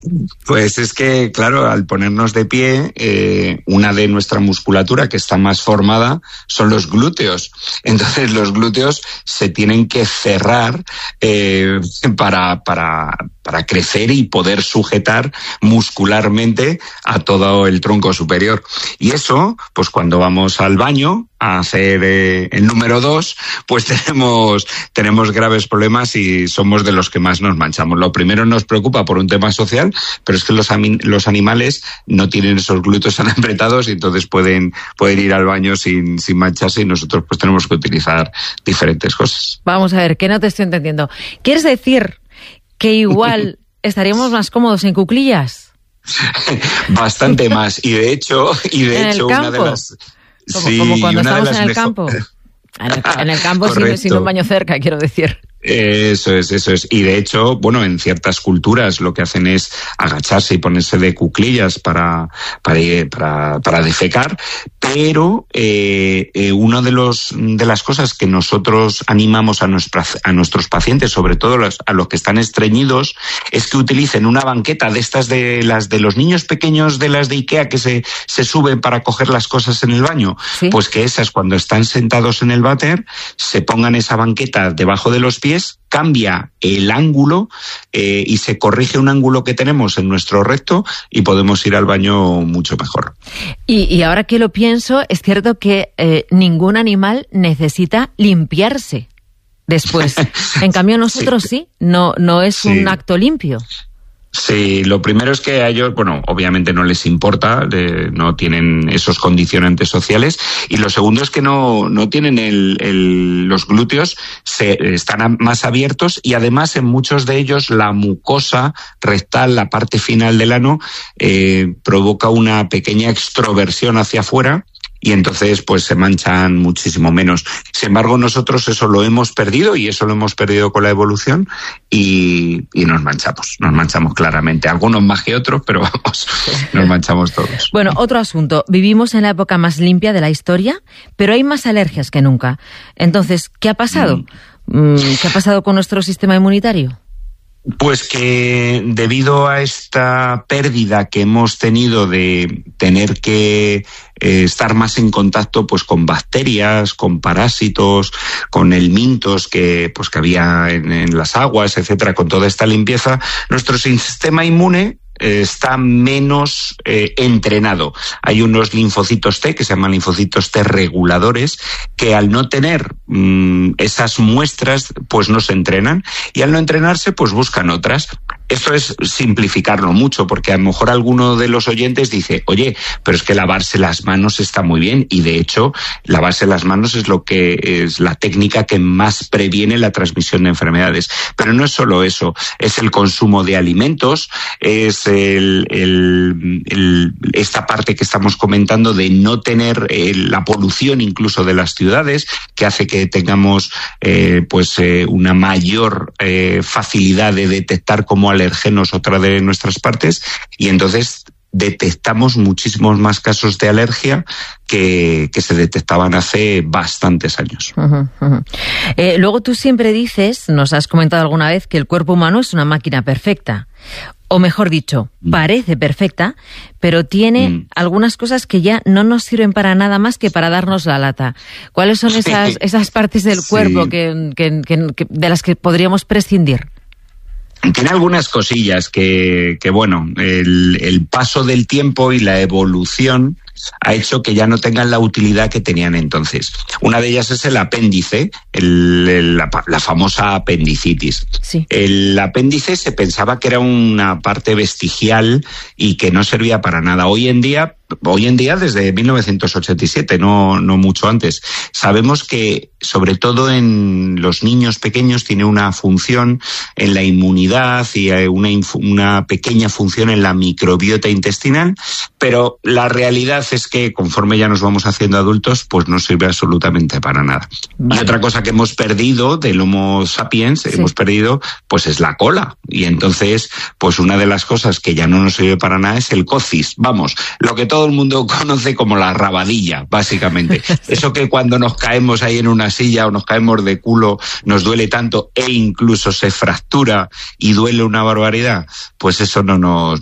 Pues es que, claro, al ponernos de pie, una de nuestra musculatura que está más formada son los glúteos. Entonces los glúteos se tienen que cerrar para crecer y poder sujetar muscularmente a todo el tronco superior. Y eso, pues cuando vamos al baño a hacer el número 2, pues tenemos graves problemas y somos de los que más nos manchamos. Lo primero nos preocupa por un tema social, pero es que los animales no tienen esos glúteos tan apretados y entonces pueden ir al baño sin mancharse, y nosotros pues tenemos que utilizar diferentes cosas. Vamos a ver, que no te estoy entendiendo. ¿Quieres decir que igual estaríamos más cómodos en cuclillas? Bastante más. Y de hecho una de las... Como cuando estamos en el campo. En el campo sin un baño cerca, quiero decir. Eso es. Y de hecho, bueno, en ciertas culturas lo que hacen es agacharse y ponerse de cuclillas para defecar, pero una de las cosas que nosotros animamos a nuestros pacientes, sobre todo a los que están estreñidos, es que utilicen una banqueta de estas de las de los niños pequeños, de las de Ikea que se suben para coger las cosas en el baño. ¿Sí? Pues que esas, cuando están sentados en el váter, se pongan esa banqueta debajo de los pies, cambia el ángulo y se corrige un ángulo que tenemos en nuestro recto y podemos ir al baño mucho mejor. Y ahora que lo pienso, es cierto que ningún animal necesita limpiarse después. En cambio nosotros sí, no es un acto limpio. Sí, lo primero es que a ellos, bueno, obviamente no les importa, no tienen esos condicionantes sociales, y lo segundo es que no tienen los glúteos, están más abiertos, y además en muchos de ellos la mucosa rectal, la parte final del ano, provoca una pequeña extroversión hacia afuera, y entonces pues se manchan muchísimo menos. Sin embargo, nosotros eso lo hemos perdido, y eso lo hemos perdido con la evolución, y nos manchamos claramente. Algunos más que otros, pero vamos, nos manchamos todos. Bueno, otro asunto. Vivimos en la época más limpia de la historia, pero hay más alergias que nunca. Entonces, ¿qué ha pasado? ¿Qué ha pasado con nuestro sistema inmunitario? Pues que debido a esta pérdida que hemos tenido de tener que estar más en contacto pues con bacterias, con parásitos, con helmintos que había en las aguas, etcétera, con toda esta limpieza, nuestro sistema inmune está menos entrenado. Hay unos linfocitos T que se llaman linfocitos T reguladores, que al no tener esas muestras pues no se entrenan, y al no entrenarse pues buscan otras. Esto es simplificarlo mucho, porque a lo mejor alguno de los oyentes dice, oye, pero es que lavarse las manos está muy bien, y de hecho lavarse las manos es la técnica que más previene la transmisión de enfermedades. Pero no es solo eso, es el consumo de alimentos, es esta parte que estamos comentando de no tener la polución incluso de las ciudades, que hace que tengamos una mayor facilidad de detectar como alérgenos otra de nuestras partes, y entonces detectamos muchísimos más casos de alergia que se detectaban hace bastantes años. Luego tú siempre dices, nos has comentado alguna vez, que el cuerpo humano es una máquina perfecta. O mejor dicho, parece perfecta, pero tiene algunas cosas que ya no nos sirven para nada más que para darnos la lata. ¿Cuáles son esas partes del cuerpo de las que podríamos prescindir? Tiene algunas cosillas que bueno, el paso del tiempo y la evolución ha hecho que ya no tengan la utilidad que tenían entonces. Una de ellas es el apéndice, la famosa apendicitis. Sí. El apéndice se pensaba que era una parte vestigial y que no servía para nada. Hoy en día, desde 1987, no mucho antes, sabemos que sobre todo en los niños pequeños tiene una función en la inmunidad y una pequeña función en la microbiota intestinal, pero la realidad es que conforme ya nos vamos haciendo adultos, pues no sirve absolutamente para nada. Vale. Y otra cosa que hemos perdido del Homo sapiens, pues es la cola. Y entonces, pues una de las cosas que ya no nos sirve para nada es el cocis. Vamos, lo que todos todo el mundo conoce como la rabadilla, básicamente. Eso que cuando nos caemos ahí en una silla o nos caemos de culo nos duele tanto e incluso se fractura y duele una barbaridad, pues eso no nos